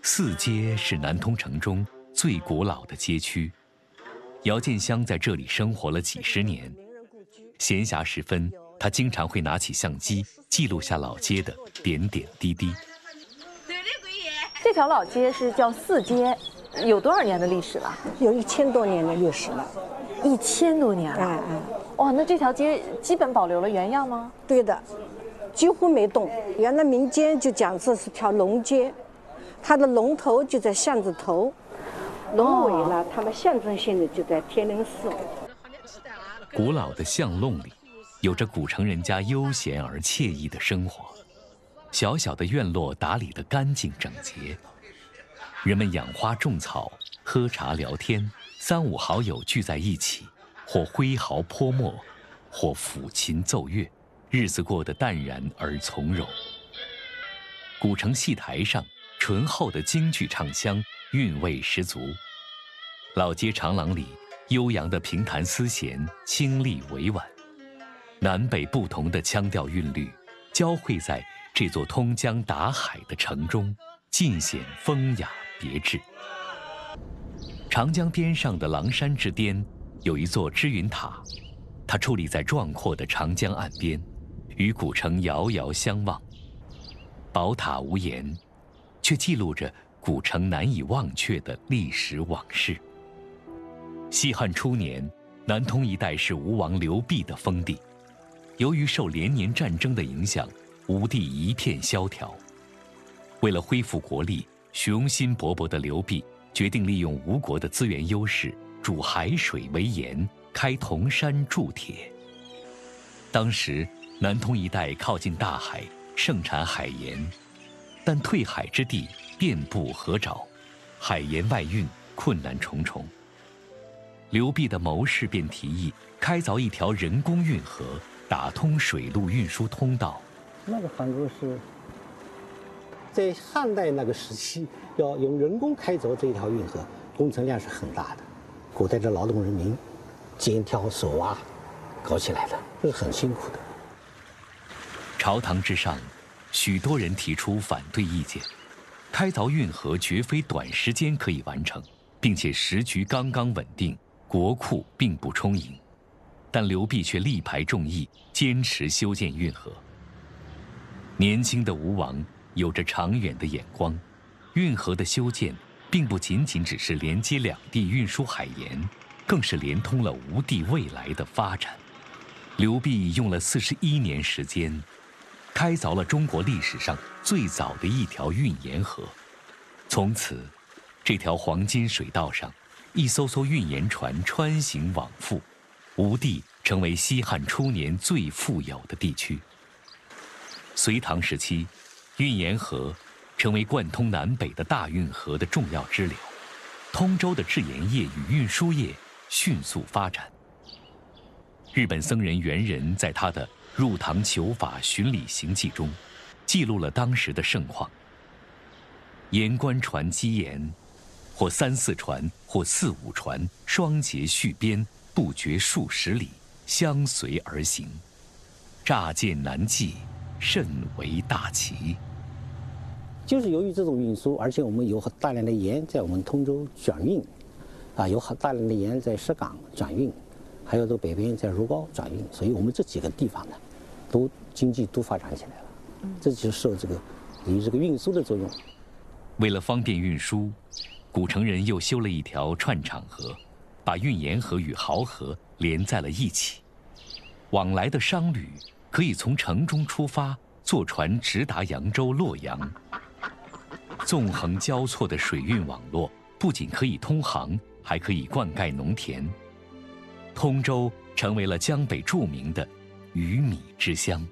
四街是南通城中最古老的街区，姚建湘在这里生活了几十年。闲暇时分，他经常会拿起相机记录下老街的点点滴滴。 这条老街是叫四街，有多少年的历史了？ 有1000多年的历史了。 1000多年了。哇，那这条街基本保留了原样吗？ 对的，几乎没动。原来民间就讲这是条龙街，它的龙头就在巷子头，龙尾呢，它们象征性的就在天灵寺。 古老的巷弄里，有着古城人家悠闲而惬意的生活。小小的院落打理得干净整洁，人们养花种草，喝茶聊天，3、5好友聚在一起，或挥毫泼墨，或抚琴奏乐，日子过得淡然而从容。古城戏台上，醇厚的京剧唱腔韵味十足。老街长廊里，悠扬的评弹丝弦清丽委婉，南北不同的腔调韵律交汇在这座通江达海的城中，尽显风雅别致。长江边上的狼山之巅，有一座知云塔，它矗立在壮阔的长江岸边，与古城遥遥相望。宝塔无言，却记录着古城难以忘却的历史往事。西汉初年，南通一带是吴王刘濞的封地，由于受连年战争的影响，吴地一片萧条。为了恢复国力，雄心勃勃的刘濞决定利用吴国的资源优势，煮海水为盐，开铜山铸铁。当时南通一带靠近大海，盛产海盐，但退海之地遍布河沼，海盐外运困难重重。刘濞的谋士便提议开凿一条人工运河，打通水路运输通道。 那个杭州是在汉代那个时期，要用人工开凿这一条运河，工程量是很大的。古代的劳动人民肩挑手挖搞起来的，这是很辛苦的。 朝堂之上，许多人提出反对意见，开凿运河绝非短时间可以完成，并且时局刚刚稳定，国库并不充盈。但刘濞却力排众议，坚持修建运河。年轻的吴王有着长远的眼光，运河的修建并不仅仅只是连接两地运输海盐，更是连通了吴地未来的发展。刘濞用了41年时间，开凿了中国历史上最早的一条运盐河。从此，这条黄金水道上，一艘艘运盐船穿行往复，吴地成为西汉初年最富有的地区。隋唐时期，运盐河成为贯通南北的大运河的重要支流，通州的制盐业与运输业迅速发展。日本僧人元仁在他的《入唐求法巡礼行记》中，记录了当时的盛况。盐官船积盐，或3、4船，或4、5船，双节续边，不绝数十里，相随而行，乍见难计，甚为大奇。 就是由于这种运输，而且我们有大量的盐在我们通州转运，有大量的盐在石岗转运，还有这个北边在如皋转运，所以我们这几个地方呢，经济都发展起来了。这就是受这个运输的作用。 为了方便运输，古城人又修了一条串场河，把运盐河与濠河连在了一起。往来的商旅可以从城中出发，坐船直达扬州、洛阳。纵横交错的水运网络不仅可以通航，还可以灌溉农田。通州成为了江北著名的鱼米之乡。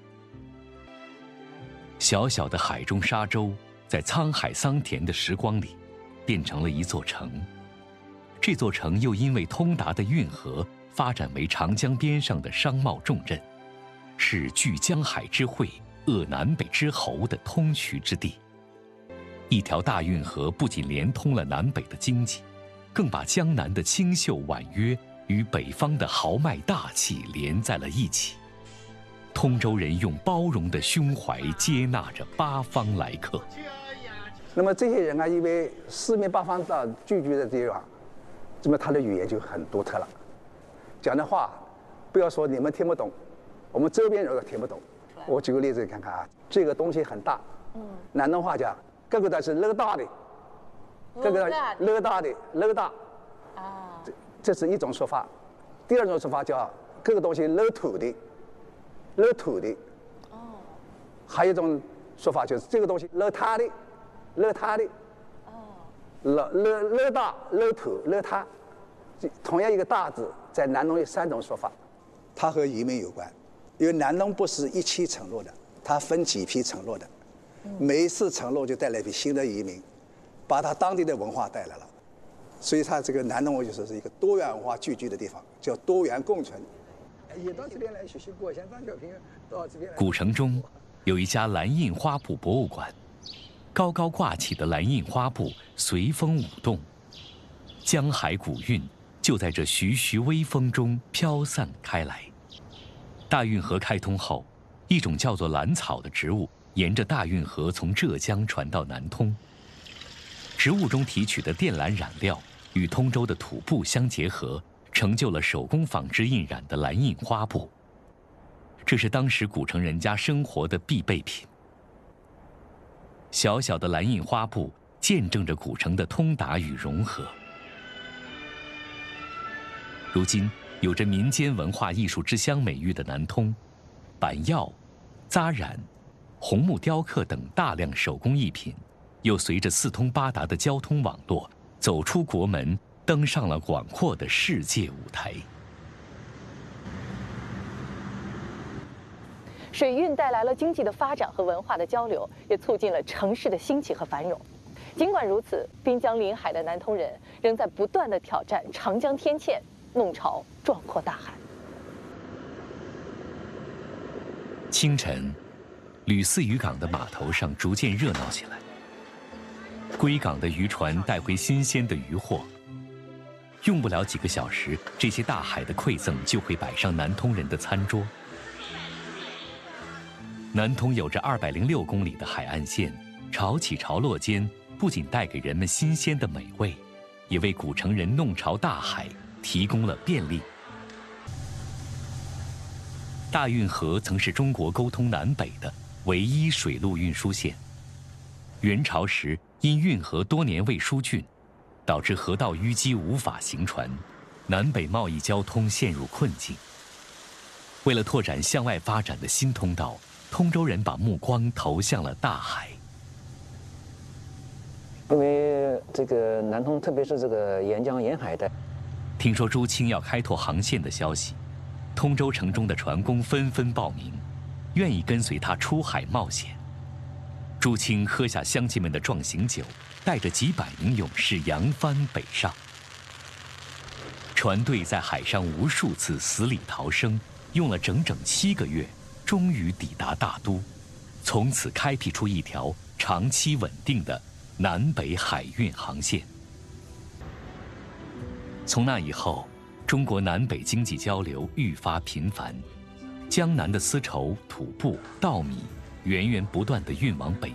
小小的海中沙洲，在沧海桑田的时光里，变成了一座城。这座城又因为通达的运河，发展为长江边上的商贸重镇，是聚江海之汇、扼南北之喉的通衢之地。一条大运河不仅连通了南北的经济，更把江南的清秀婉约与北方的豪迈大气连在了一起。通州人用包容的胸怀接纳着八方来客。 那么这些人啊，因为四面八方到聚居的地方，那么他的语言就很独特了，讲的话，不要说你们听不懂，我们周边人都听不懂。我举个例子看看啊，这个东西很大，南通话讲，这个的是勒大的，这个勒大的勒大，啊，这是一种说法。第二种说法叫这个东西勒土的，勒土的，哦，还有一种说法就是这个东西勒他的，勒他的，哦，勒大勒土勒他，同样一个大字，在南通有3种说法，它和移民有关。因为南通不是一期承落的，它分几批承落的，每一次承落就带来一批新的移民，把它当地的文化带来了，所以它这个南通我就说是一个多元文化聚居的地方，叫多元共存。也到这边来学习过，像张小平到这边来。 古城中有一家蓝印花布博物馆，高高挂起的蓝印花布随风舞动，江海古韵就在这徐徐微风中飘散开来。大运河开通后，一种叫做蓝草的植物沿着大运河从浙江传到南通。植物中提取的靛蓝染料与通州的土布相结合，成就了手工纺织印染的蓝印花布。这是当时古城人家生活的必备品。小小的蓝印花布见证着古城的通达与融合。如今有着民间文化艺术之乡美誉的南通，板药、扎染、红木雕刻等大量手工艺品，又随着四通八达的交通网络，走出国门，登上了广阔的世界舞台。 水运带来了经济的发展和文化的交流，也促进了城市的兴起和繁荣。尽管如此，滨江临海的南通人仍在不断地挑战长江天堑，弄潮壮阔大海。 清晨，吕四渔港的码头上逐渐热闹起来。归港的渔船带回新鲜的渔获，用不了几个小时，这些大海的馈赠就会摆上南通人的餐桌。南通有着206公里的海岸线，潮起潮落间，不仅带给人们新鲜的美味，也为古城人弄潮大海提供了便利。大运河曾是中国沟通南北的唯一水陆运输线。元朝时，因运河多年未疏浚，导致河道淤积无法行船，南北贸易交通陷入困境。为了拓展向外发展的新通道，通州人把目光投向了大海。 因为这个南通，特别是这个沿江沿海带， 听说朱清要开拓航线的消息，通州城中的船工纷纷报名，愿意跟随他出海冒险。朱清喝下乡亲们的壮行酒，带着几百名勇士扬帆北上。船队在海上无数次死里逃生，用了整整7个月，终于抵达大都，从此开辟出一条长期稳定的南北海运航线。从那以后，中国南北经济交流愈发频繁，江南的丝绸、土布、稻米源源不断地运往北